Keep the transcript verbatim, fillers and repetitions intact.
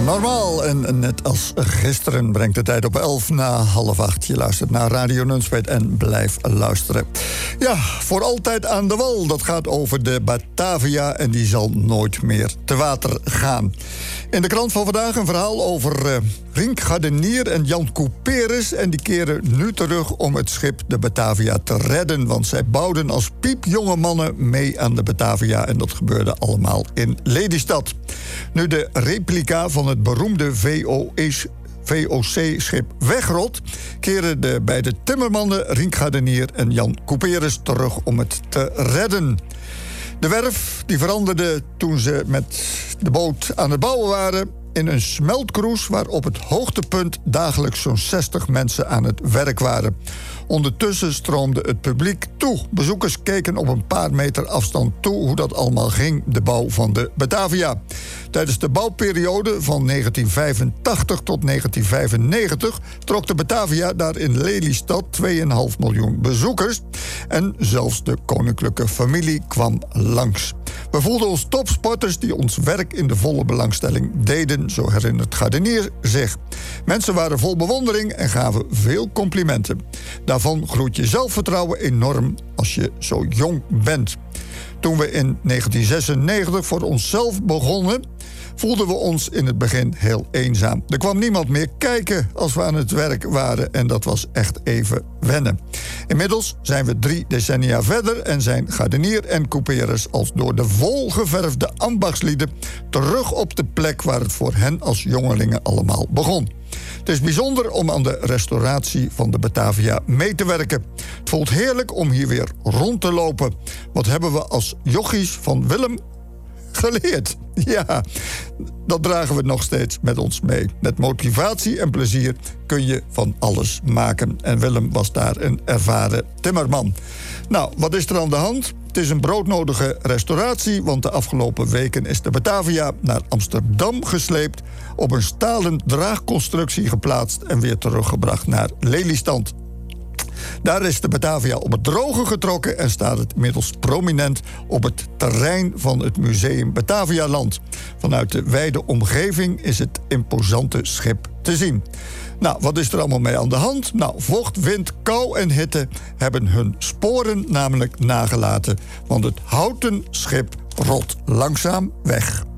Normaal en net als gisteren brengt de tijd op elf na half acht. Je luistert naar Radio Nunspeet en blijf luisteren. Ja, voor altijd aan de wal. Dat gaat over de Batavia en die zal nooit meer te water gaan. In de krant van vandaag een verhaal over uh, Rink Gardenier en Jan Couperus. En die keren nu terug om het schip de Batavia te redden. Want zij bouwden als piepjonge mannen mee aan de Batavia. En dat gebeurde allemaal in Lelystad. Nu de replica van het beroemde V O C-schip wegrot, keren de beide timmermannen Rink Gardenier en Jan Couperus terug om het te redden. De werf die veranderde toen ze met de boot aan het bouwen waren in een smeltkroes waar op het hoogtepunt dagelijks zo'n zestig mensen aan het werk waren. Ondertussen stroomde het publiek toe. Bezoekers keken op een paar meter afstand toe hoe dat allemaal ging, de bouw van de Batavia. Tijdens de bouwperiode van negentien vijfentachtig tot negentien vijfennegentig trok de Batavia daar in Lelystad twee komma vijf miljoen bezoekers. En zelfs de koninklijke familie kwam langs. We voelden ons topsporters die ons werk in de volle belangstelling deden, zo herinnert Gardenier zich. Mensen waren vol bewondering en gaven veel complimenten. Daarvan groeit je zelfvertrouwen enorm als je zo jong bent. Toen we in negentien zesennegentig voor onszelf begonnen, voelden we ons in het begin heel eenzaam. Er kwam niemand meer kijken als we aan het werk waren en dat was echt even wennen. Inmiddels zijn we drie decennia verder en zijn Gardenier en Couperus als door de wol geverfde ambachtslieden terug op de plek waar het voor hen als jongelingen allemaal begon. Het is bijzonder om aan de restauratie van de Batavia mee te werken. Het voelt heerlijk om hier weer rond te lopen. Wat hebben we als jochies van Willem geleerd? Ja, dat dragen we nog steeds met ons mee. Met motivatie en plezier kun je van alles maken. En Willem was daar een ervaren timmerman. Nou, wat is er aan de hand? Het is een broodnodige restauratie, want de afgelopen weken is de Batavia naar Amsterdam gesleept, op een stalen draagconstructie geplaatst en weer teruggebracht naar Lelystad. Daar is de Batavia op het droge getrokken en staat het inmiddels prominent op het terrein van het museum Batavialand. Vanuit de wijde omgeving is het imposante schip te zien. Nou, wat is er allemaal mee aan de hand? Nou, vocht, wind, kou en hitte hebben hun sporen namelijk nagelaten, want het houten schip rot langzaam weg.